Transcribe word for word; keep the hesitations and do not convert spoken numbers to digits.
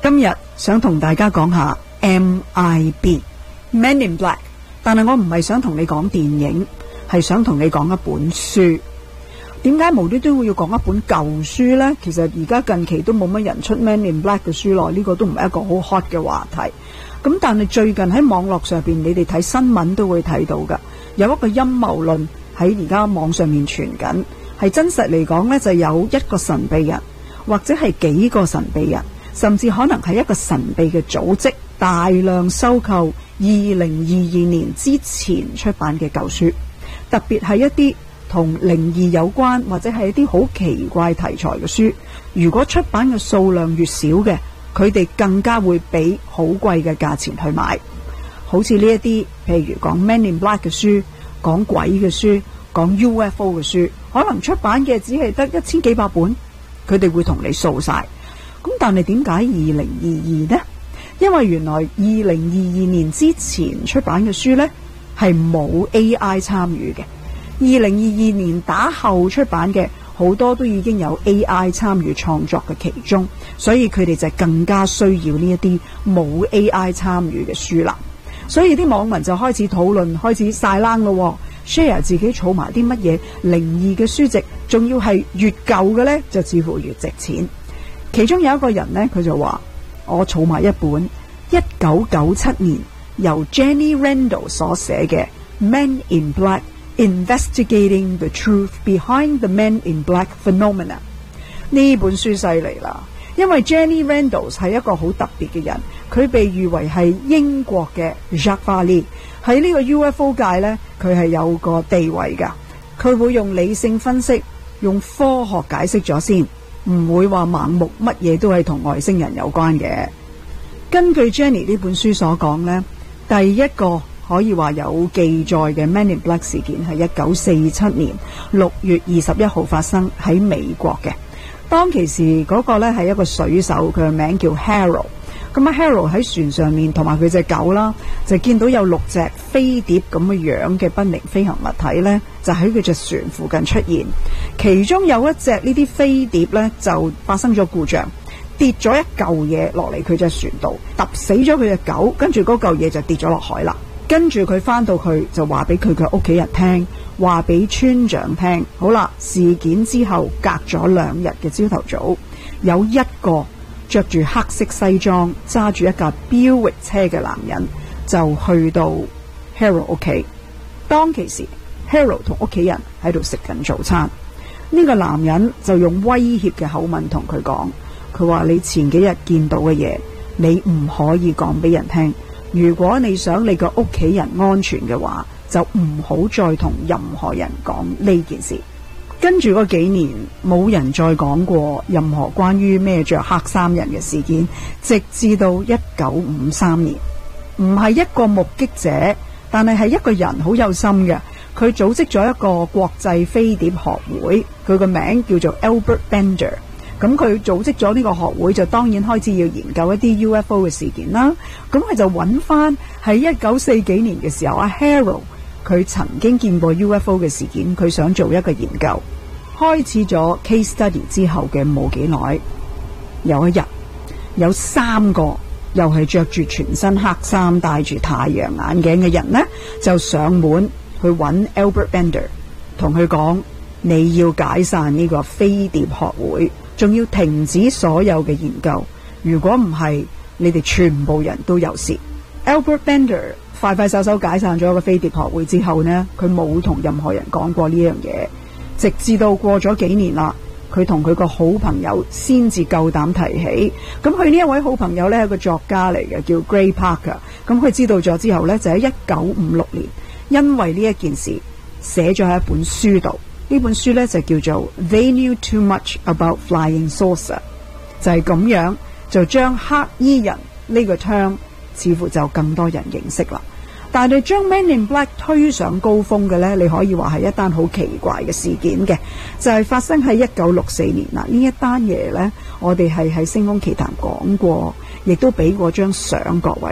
今日想同大家講下 M I B Men in Black， 但係我唔係想同你講電影，係想同你講一本書。點解無端端會要講一本舊書呢？其實而家近期都冇乜人出 Men in Black 嘅書咯，呢個都唔係一個好 hot 嘅話題。咁但係最近喺網絡上邊，你哋睇新聞都會睇到噶，有一個陰謀論喺而家網上面傳緊，係真實嚟講呢，就有一個神秘人，或者係幾個神秘人，甚至可能係一個神秘嘅組織，大量收購二零二二年之前出版嘅舊書，特別係一啲同靈異有關或者係一啲好奇怪題材嘅書。如果出版嘅數量越少嘅，佢哋更加會俾好貴嘅價錢去買。好似呢一啲譬如講 Men in Black 嘅書，講鬼嘅書，講 U F O 嘅書，可能出版嘅只係得一千幾百本，佢哋會同你掃晒。咁但係點解二零二二呢？因為原來二零二二年之前出版嘅書呢，係冇 A I 參與嘅，二零二二年打後出版嘅好多都已經有 A I 參與創作嘅其中，所以佢哋就更加需要呢一啲冇 A I 參與嘅書啦。所以啲網民就開始討論，開始晒冷咯 ，share 自己儲埋啲乜嘢靈異嘅書籍，仲要係越舊嘅呢，就似乎越值錢。其中有一個人呢，佢就話：我儲埋一本一九九七年由 Jenny Randall 所寫嘅《Men in Black Investigating the Truth Behind the Men in Black Phenomena》。呢本書犀利啦，因為 Jenny Randall 係一個好特別嘅人，佢被譽為係英國嘅 Jacques Vallée， 喺呢個 U F O 界呢，佢係有個地位㗎。佢會用理性分析，用科學解釋咗先，唔會話盲目乜嘢都係同外星人有關嘅。根據 Jenny 呢本書所講呢，第一個可以話有記載嘅 Men in Black 事件係一九四七年六月二十一號發生喺美國嘅。當其時嗰個呢係一個水手，佢嘅名叫 Harold。咁啊 Harold 喺船上面同埋佢隻狗啦，就見到有六隻飛碟咁嘅樣嘅不明飛行物體呢，就喺佢隻船附近出現。其中有一隻呢啲飛碟呢，就發生咗故障，跌咗一嚿嘢落嚟佢隻船度，揼死咗佢隻狗，跟住嗰嚿嘢就跌咗落海啦。跟住佢翻到去就話俾佢嘅屋企人聽，話俾村長聽。好啦，事件之後隔咗兩日嘅朝頭早，有一個着住黑色西裝揸住一架標域車嘅男人就去到 Harold 屋企。當其時 Harold 同屋企人喺度食緊早餐，呢個男人就用威脅嘅口吻同佢講，佢話你前幾日見到嘅嘢你唔可以講俾人聽，如果你想你個屋企人安全嘅話，就唔好再同任何人講呢件事。跟住嗰幾年冇人再講過任何關於咩着黑衫人嘅事件，直至到一九五三年，唔係一個目擊者，但係係一個人好有心嘅，佢組織咗一個國際飛碟學會，佢個名叫做 Albert Bender。咁佢組織咗呢個學會，就當然開始要研究一啲 U F O 嘅事件啦。咁佢就揾翻喺一九四幾年嘅時候，阿 Harold 佢曾經見過 U F O 嘅事件，佢想做一個研究。開始咗 case study 之後嘅冇幾耐，有一日有三個又係着住全身黑衫、戴住太陽眼鏡嘅人呢，就上門去揾 Albert Bender， 同佢講你要解散呢個飛碟學會，仲要停止所有嘅研究，如果唔係你哋全部人都有事。 Albert Bender 快快手手解散咗個飛碟學會之後呢，佢冇同任何人講過呢樣嘢，直至到過咗幾年啦，佢同佢個好朋友先至夠膽提起。咁佢呢一位好朋友呢係個作家嚟嘅，叫 Gray Parker。咁佢知道咗之後呢，就喺一九五六年因為呢一件事寫咗喺一本書度。呢本書呢就叫做 They Knew Too Much About Flying Saucer， 就係咁樣就將黑衣人呢個 term 似乎就更多人認識啦。但係將 Men in Black 推上高峰嘅呢，你可以話係一單好奇怪嘅事件嘅，就係、是、發生喺一九六四年啦。呢一單嘢呢，我哋係喺星空奇談講過，亦都俾過張相各位。